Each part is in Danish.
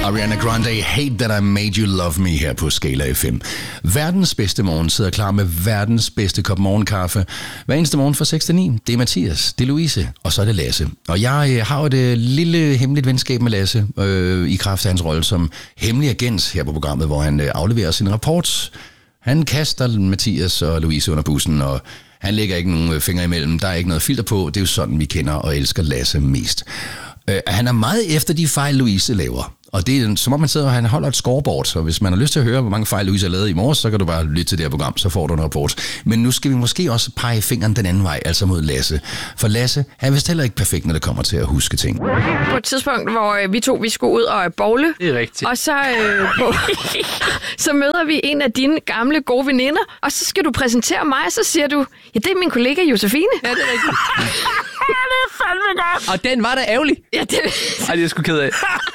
Ariana Grande, Hate That I Made You Love Me her på Skala FM. Verdens bedste morgen sidder klar med verdens bedste kop morgenkaffe. Hver eneste morgen fra 6 til 9. Det er Mathias, det er Louise, og så er det Lasse. Og jeg har et lille hemmeligt venskab med Lasse i kraft af hans rolle som hemmelig agent her på programmet, hvor han afleverer sin rapport. Han kaster Mathias og Louise under bussen, og han lægger ikke nogen fingre imellem. Der er ikke noget filter på. Det er jo sådan, vi kender og elsker Lasse mest. Han er meget efter de fejl, Louise laver. Og det er som om man sidder og han holder et scoreboard. Så hvis man har lyst til at høre, hvor mange fejl Louise har lavet i morges, så kan du bare lytte til det her program, så får du en rapport. Men nu skal vi måske også pege fingeren den anden vej, altså mod Lasse. For Lasse, han er vist heller ikke perfekt, når det kommer til at huske ting. På et tidspunkt, hvor vi skulle ud og bowle. Det er rigtigt. Og så, så møder vi en af dine gamle gode veninder, og så skal du præsentere mig, og så siger du, ja, det er min kollega Josefine. Ja, det er rigtigt. Ja, det er fandme godt. Og den var da ærgerlig. Ja, det Ej, det er jeg sgu ked af.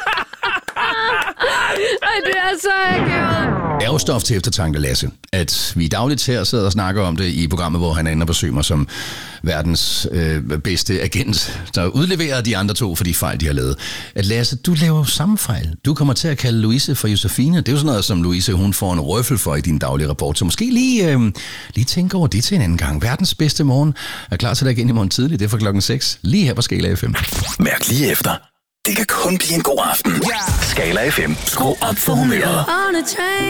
Ej, det er så akavet. Ærgestof til eftertanke, Lasse, at vi dagligt her sidder og snakker om det i programmet, hvor han er inde og besøger mig som verdens bedste agent, der udleverer de andre to for de fejl, de har lavet. At Lasse, du laver samme fejl. Du kommer til at kalde Louise for Josefine. Det er jo sådan noget, som Louise hun får en røffel for i din daglige rapport. Så måske lige tænke over det til en anden gang. Verdens bedste morgen er klar til dig igen i morgen tidlig. Det er fra klokken 6, lige her på Skala FM. Mærk lige efter. Det kan kun blive en god aften. Skala FM. Skru op for humøret.